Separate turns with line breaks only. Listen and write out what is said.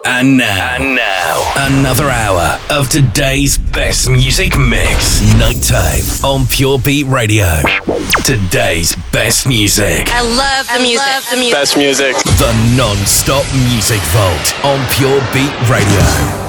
And now, another hour of today's best music mix. Nighttime on Pure Beat Radio. Today's best music.
I love the music.
Best music.
The non-stop music vault on Pure Beat Radio.